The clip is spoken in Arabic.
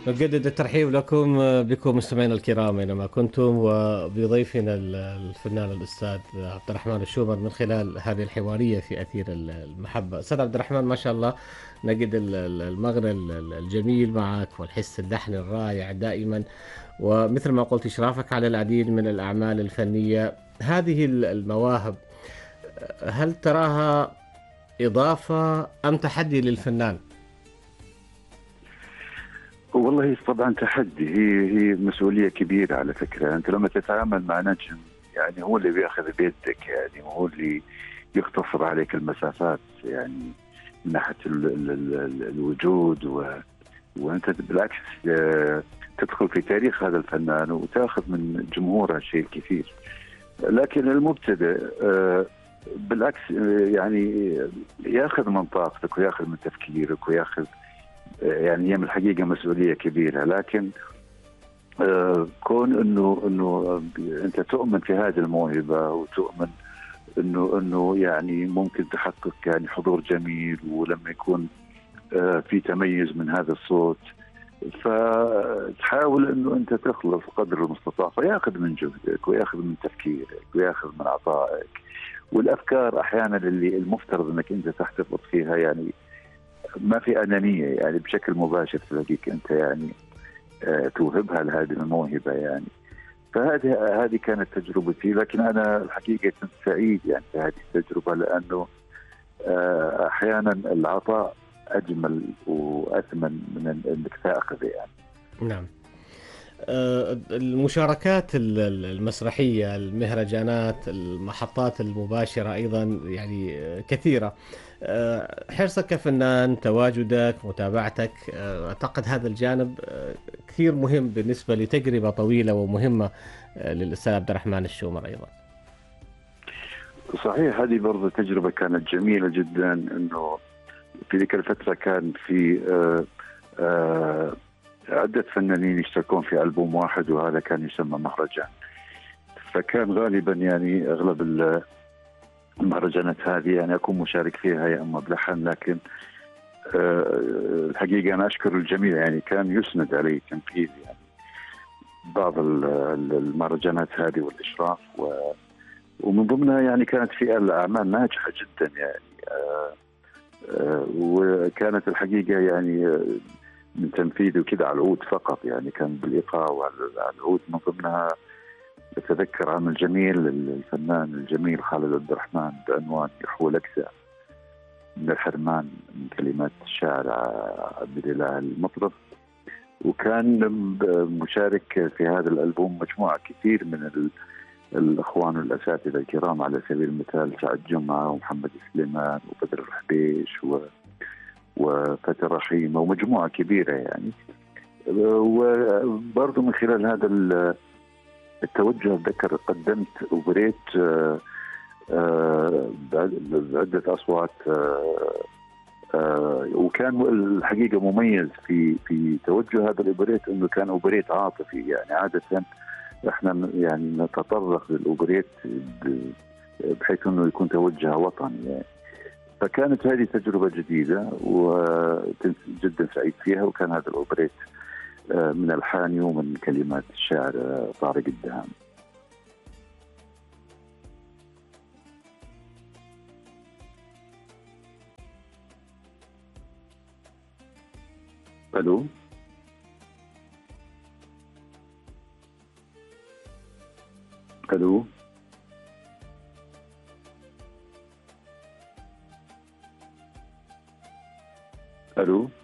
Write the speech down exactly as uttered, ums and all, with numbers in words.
نجدد الترحيب لكم بكم مستمعينا الكرام أينما كنتم، وبضيفنا ال- الفنان الأستاذ عبد الرحمن الشومر من خلال هذه الحوارية في أثير ال- المحبة. أستاذ عبد الرحمن، ما شاء الله نجد ال- ال- المغنى ال- الجميل معك، والحس اللحني الرائع دائما، ومثل ما قلت إشرافك على العديد من الأعمال الفنية. هذه ال- المواهب هل تراها إضافة أم تحدي للفنان؟ والله طبعا تحدي، هي هي مسؤوليه كبيره على فكره. انت لما تتعامل مع نجم يعني هو اللي بياخذ بيدك، يعني هو اللي يختصر عليك المسافات، يعني من ناحيه ال ال ال الوجود و وانت بالعكس آه، تدخل في تاريخ هذا الفنان وتاخذ من جمهوره شيء كثير. لكن المبتدئ آه، بالعكس آه، يعني ياخذ من طاقتك وياخذ من تفكيرك وياخذ يعني هي من الحقيقه مسؤوليه كبيره. لكن آه كون انه انه آه، انت تؤمن في هذه الموهبه وتؤمن انه انه يعني ممكن تحقق يعني حضور جميل، ولما يكون آه في تميز من هذا الصوت فتحاول انه انت تخلص قدر المستطاع، فياخذ من جهدك وياخذ من تفكيرك وياخذ من عطائك والافكار احيانا اللي المفترض انك انت تحتفظ فيها. يعني ما في أنانية يعني بشكل مباشر تلاقيك أنت يعني آه، توهبها لهذه الموهبة يعني. فهذه هذه كانت تجربتي، لكن أنا الحقيقة كنت سعيد يعني في هذه التجربة، لأنه آه، أحيانا العطاء أجمل وأثمن من أنك تأخذ يعني. نعم. آه، المشاركات ال- ال- المسرحية، المهرجانات، المحطات المباشرة أيضا يعني آه، كثيرة. آه، حرصك كفنان، تواجدك، متابعتك، آه، أعتقد هذا الجانب آه، كثير مهم بالنسبة لتجربة طويلة ومهمة آه، للأستاذ عبد الرحمن الشومر أيضا. صحيح، هذه برضه تجربة كانت جميلة جدا. أنه في ذيك الفترة كان في آه، آه، عدة فنانين يشتركون في ألبوم واحد، وهذا كان يسمى مهرجان. فكان غالبا يعني أغلب المهرجانات هذه يعني أكون مشارك فيها يا أما بلحن. لكن أه الحقيقة أنا أشكر الجميع، يعني كان يسند علي تنفيذ يعني بعض المهرجانات هذه والإشراف، و ومن ضمنها يعني كانت في الأعمال ناجحة جدا يعني. أه أه وكانت الحقيقة يعني من تنفيذ وكذا على العود فقط، يعني كان بالإيقاع وعلى العود. من ضمنها أتذكر عمل جميل للفنان الجميل خالد عبد الرحمن بعنوان يحوى الأكسى من الحرمان، من كلمات الشاعر عبد الإله المطرب. وكان مشارك في هذا الألبوم مجموعة كثير من الأخوان والأساتذة الكرام، على سبيل المثال سعد جمعة ومحمد سليمان وبدر الحبيش و وفتى رحيمة ومجموعة كبيرة يعني. وبرضه من خلال هذا التوجه أتذكر قدمت أوبريت آه آه بعدة أصوات، آه آه وكان الحقيقة مميز في في توجه هذا الأوبريت أنه كان أوبريت عاطفي. يعني عادة احنا يعني نتطرق للأوبريت بحيث أنه يكون توجه وطني يعني. فكانت هذه تجربة جديدة وكنت جدا سعيد فيها. وكان هذا الأوبريت من ألحاني ومن كلمات الشاعر طارق الدهام. ألو ألو ألو